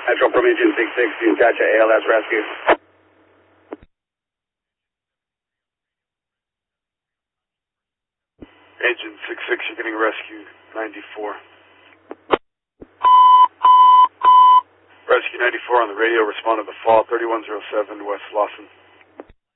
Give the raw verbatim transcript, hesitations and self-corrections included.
Metro from Engine six six, you can catch a A L S rescue. Engine six six, you're getting rescue ninety-four. Rescue ninety-four on the radio, respond to the fall, thirty-one oh seven West Lawson.